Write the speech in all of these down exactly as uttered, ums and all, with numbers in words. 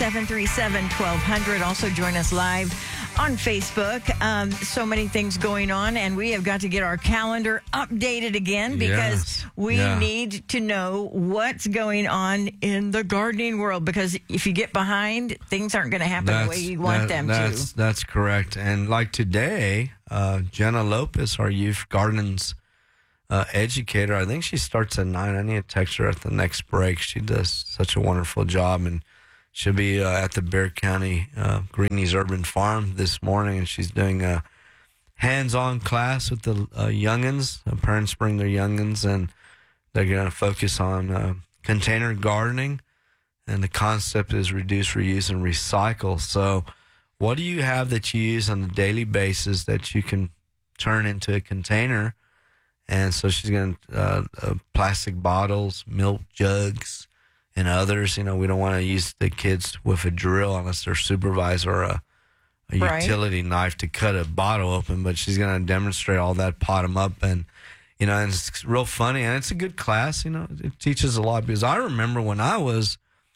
seven three seven, one two zero zero. Also join us live on Facebook. Um, so many things going on, and we have got to get our calendar updated again because Yes. we Yeah. need to know what's going on in the gardening world, because if you get behind, things aren't going to happen the way you want that- them that's, to. That's correct. And like today, uh, Jenna Lopez, our youth gardens uh, educator, I think she starts at nine. I need to text her at the next break. She does such a wonderful job, and she'll be uh, at the Bexar County uh, Greenies Urban Farm this morning, and she's doing a hands-on class with the uh, youngins. Uh, parents bring their youngins, and they're going to focus on uh, container gardening, and the concept is reduce, reuse, and recycle. So what do you have that you use on a daily basis that you can turn into a container? And so she's going to uh, uh, plastic bottles, milk jugs, and others. You know, we don't want to use the kids with a drill unless they're supervised or a, a Right. utility knife to cut a bottle open. But she's going to demonstrate all that, pot them up, and you know, and it's real funny, and it's a good class. You know, it teaches a lot, because I remember when I was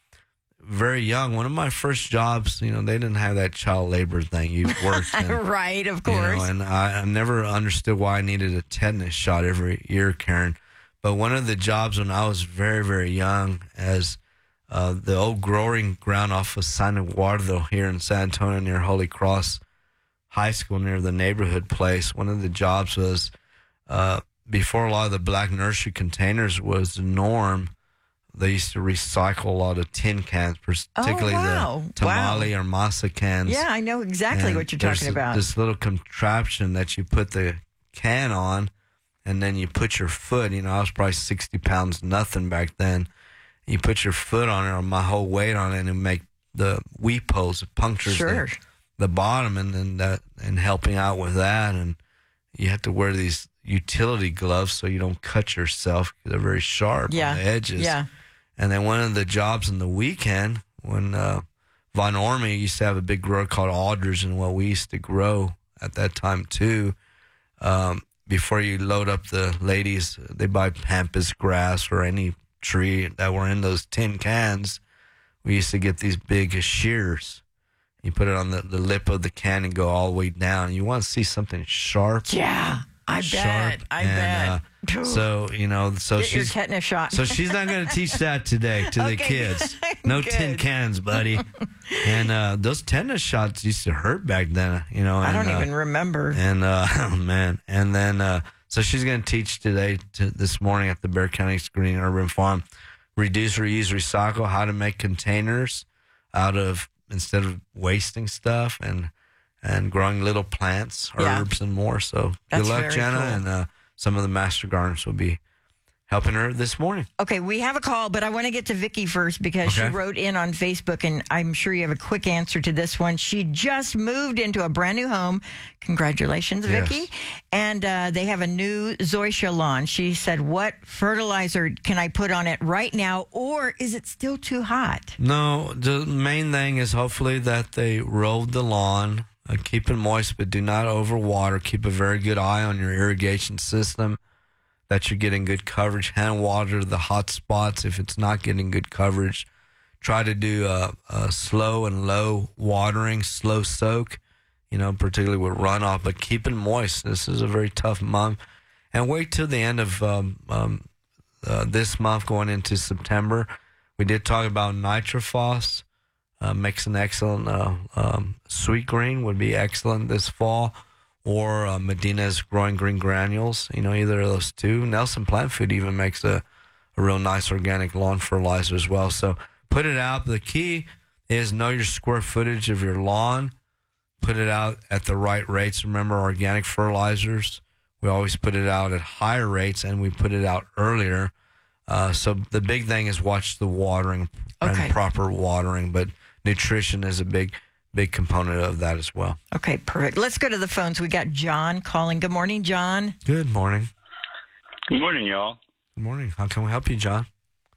very young, one of my first jobs, you know, they didn't have that child labor thing. You worked, and, Right, of you course. know, and I, I never understood why I needed a tetanus shot every year, Karen. But one of the jobs when I was very, very young, as uh, the old growing ground off of San Eduardo here in San Antonio near Holy Cross High School, near the neighborhood place, one of the jobs was uh, before a lot of the black nursery containers was the norm, they used to recycle a lot of tin cans, particularly Oh, wow. the tamale Wow. or masa cans. Yeah, I know exactly And what you're there's talking a- about. This little contraption that you put the can on, and then you put your foot. You know, I was probably sixty pounds, nothing back then. You put your foot on it, or my whole weight on it, and make the weep holes. It punctures Sure. the, the bottom, and then that, and helping out with that. And you have to wear these utility gloves so you don't cut yourself. They're very sharp Yeah. on the edges. Yeah. And then one of the jobs in the weekend, when uh, Von Ormy used to have a big grower called Aldridge, and what we used to grow at that time too, um, before you load up the ladies, they buy pampas grass or any tree that were in those tin cans. We used to get these big shears. You put it on the, the lip of the can and go all the way down. You want to see something sharp. Yeah, I sharp, bet. I and, bet. Uh, so, you know, so Get your she's tetanus shot. so she's not going to teach that today to the Okay, kids. good. No tin Good. cans, buddy. And uh, those tetanus shots used to hurt back then, you know. I and, don't uh, even remember. And uh, oh man, and then uh, so she's going to teach today, to, this morning at the Bexar County Green Urban Farm, reduce, reuse, recycle, how to make containers out of, instead of wasting stuff, and and growing little plants, Yeah. herbs, and more. So That's good luck, very Jenna, cool. and uh, some of the master gardeners will be helping her this morning. Okay, we have a call, but I want to get to Vicki first because Okay. she wrote in on Facebook, and I'm sure you have a quick answer to this one. She just moved into a brand new home. Congratulations, Yes. Vicki. And uh, they have a new zoysia lawn. She said, what fertilizer can I put on it right now, or is it still too hot? No, the main thing is hopefully that they rolled the lawn, uh, keep it moist, but do not overwater. Keep a very good eye on your irrigation system, that you're getting good coverage. Hand water the hot spots if it's not getting good coverage. Try to do a, a slow and low watering, slow soak, you know, particularly with runoff, but keep it moist. This is a very tough month. And wait till the end of um, um, uh, this month going into September. We did talk about nitrophos. Uh, makes an excellent uh, um, sweet green, would be excellent this fall. Or uh, Medina's growing green granules, you know, either of those two. Nelson Plant Food even makes a, a real nice organic lawn fertilizer as well. So put it out. The key is know your square footage of your lawn. Put it out at the right rates. Remember, organic fertilizers, we always put it out at higher rates, and we put it out earlier. Uh, so the big thing is watch the watering Okay. and proper watering, but nutrition is a big big component of that as well. Okay, perfect. Let's go to the phones. We got John calling. Good morning, John. Good morning. Good morning, y'all. Good morning. How can we help you, John?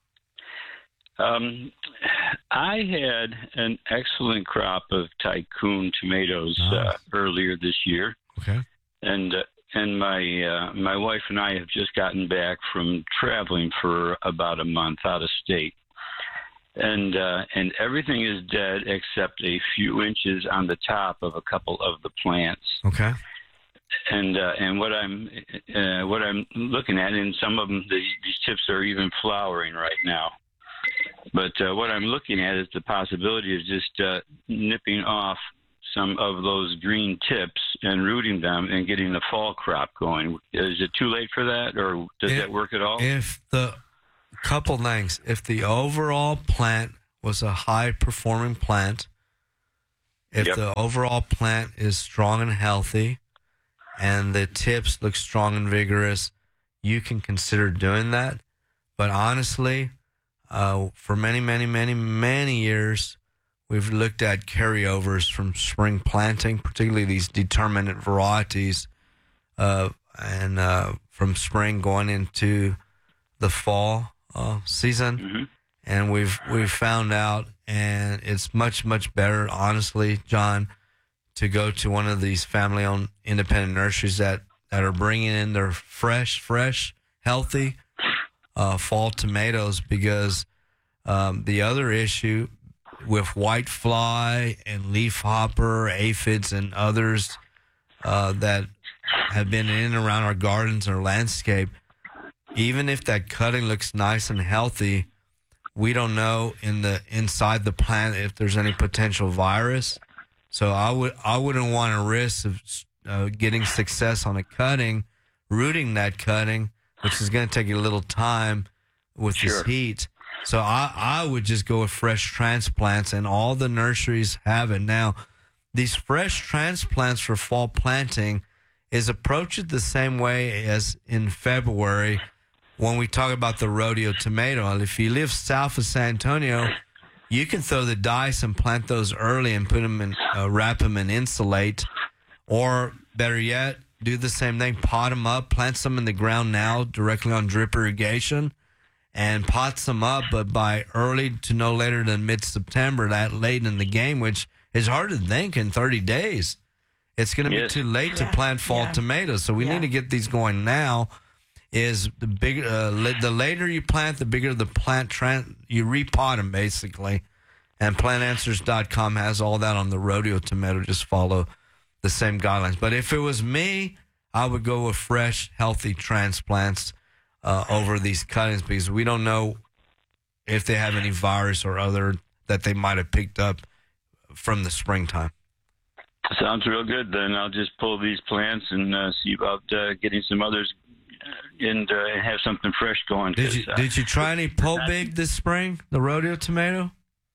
Um, I had an excellent crop of Tycoon tomatoes Nice. uh, earlier this year, Okay. and uh, and my uh, my wife and I have just gotten back from traveling for about a month out of state. and uh, and everything is dead except a few inches on the top of a couple of the plants. Okay. And uh, and what I'm uh, what I'm looking at, and some of them, the, these tips are even flowering right now. But uh, what I'm looking at is the possibility of just uh, nipping off some of those green tips and rooting them and getting the fall crop going. Is it too late for that, or does if, that work at all? If the couple things, if the overall plant was a high performing plant, if Yep. the overall plant is strong and healthy, and the tips look strong and vigorous, you can consider doing that. But honestly, uh, for many, many, many, many years, we've looked at carryovers from spring planting, particularly these determinate varieties, uh, and uh, from spring going into the fall uh, season. Mm-hmm. And we've we've found out, and it's much, much better, honestly, John, to go to one of these family-owned independent nurseries that, that are bringing in their fresh, fresh, healthy uh, fall tomatoes, because um, the other issue with white fly and leafhopper, aphids, and others uh, that have been in and around our gardens or landscape, even if that cutting looks nice and healthy, we don't know in the inside the plant if there's any potential virus. So I would I wouldn't want to risk of uh, getting success on a cutting, rooting that cutting, which is going to take a little time with Sure. this heat. So I, I would just go with fresh transplants, and all the nurseries have it now. These fresh transplants for fall planting is approached the same way as in February when we talk about the rodeo tomato. And if you live south of San Antonio, you can throw the dice and plant those early and put them in, uh, wrap them in insulate, or better yet, do the same thing, pot them up, plant some in the ground now directly on drip irrigation, and pot some up, but by early to no later than mid-September, that late in the game, which is hard to think in thirty days. It's going to Yes. be too late Yeah. to plant fall Yeah. tomatoes, so we Yeah. need to get these going now. Is the big uh, la- the later you plant, the bigger the plant. Tran- you repot them basically, and plant answers dot com has all that on the rodeo tomato. Just follow the same guidelines. But if it was me, I would go with fresh, healthy transplants uh, over these cuttings, because we don't know if they have any virus or other that they might have picked up from the springtime. Sounds real good. Then I'll just pull these plants and uh, see about uh, getting some others and, uh, and have something fresh going. Did you 'cause, uh, did you try any pole big this spring? The rodeo tomato?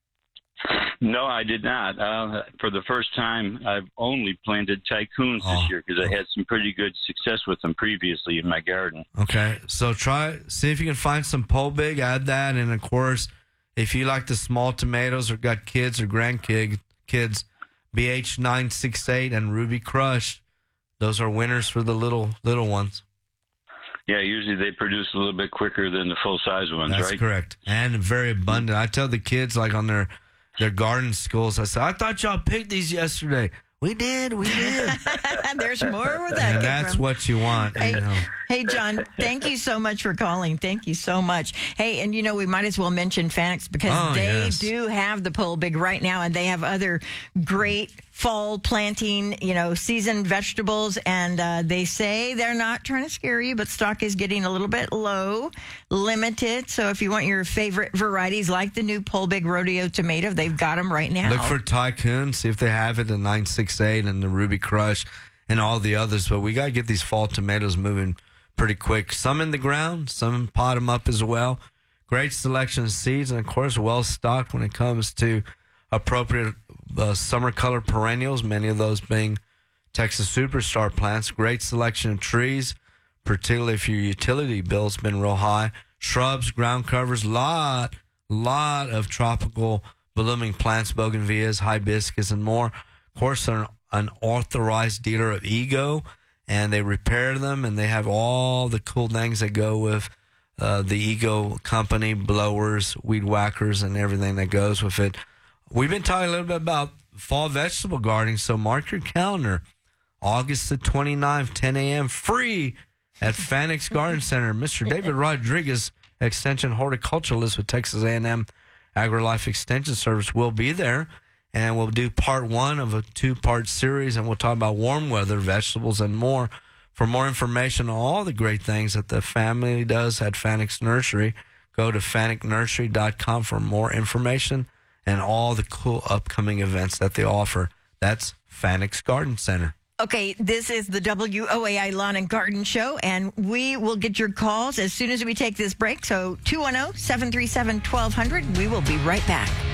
No, I did not. Uh, for the first time, I've only planted tycoons Oh. this year because I had some pretty good success with them previously in my garden. Okay, so try see if you can find some pole big. Add that, and of course, if you like the small tomatoes or got kids or grandkids, kids, B H nine six eight and Ruby Crush, those are winners for the little little ones. Yeah, usually they produce a little bit quicker than the full size ones, That's right? correct, and very abundant. I tell the kids, like on their their garden schools, I say, I thought y'all picked these yesterday. We did, we did. There's more where that And came that's from. what you want. Hey, You know. hey, John, thank you so much for calling. Thank you so much. Hey, and you know, we might as well mention Fanix because Oh, they yes. do have the pole big right now, and they have other great fall planting, you know, season vegetables. And uh, they say they're not trying to scare you, but stock is getting a little bit low, limited. So if you want your favorite varieties like the new pole big rodeo tomato, they've got them right now. Look for Tycoon, see if they have it, the nine six eight and the Ruby Crush and all the others. But we got to get these fall tomatoes moving pretty quick. Some in the ground, some pot them up as well. Great selection of seeds, and of course, well stocked when it comes to appropriate uh, summer color perennials, many of those being Texas Superstar plants. Great selection of trees, particularly if your utility bill's been real high. Shrubs, ground covers, lot, lot of tropical blooming plants, bougainvilleas, hibiscus, and more. Of course, they're an authorized dealer of Ego, and they repair them, and they have all the cool things that go with uh, the Ego company, blowers, weed whackers, and everything that goes with it. We've been talking a little bit about fall vegetable gardening, so mark your calendar. August the twenty-ninth, ten a.m., free at Fanix Garden Center. Mister David Rodriguez, Extension horticulturalist with Texas A and M AgriLife Extension Service will be there, and we'll do part one of a two-part series, and we'll talk about warm weather vegetables and more. For more information on all the great things that the family does at Fanick's Nursery, go to fanick nursery dot com for more information and all the cool upcoming events that they offer. That's Fanick's Garden Center. Okay, this is the W O A I Lawn and Garden Show, and we will get your calls as soon as we take this break. So two one zero, seven three seven, one two zero zero. We will be right back.